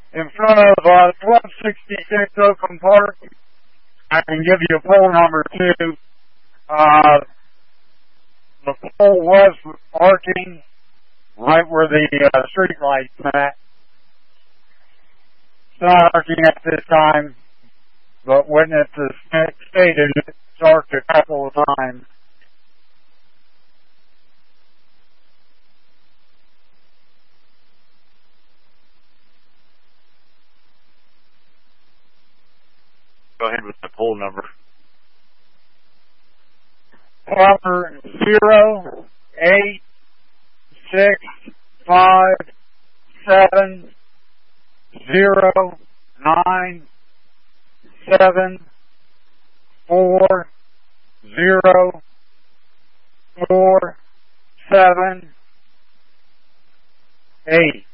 in front of 1266 Oakland Park. I can give you a pole number too. The pole was arcing right where the street light's at. It's not arcing at this time, but witnesses stated it's arced a couple of times. Go ahead with the poll number. Number 0865709740478.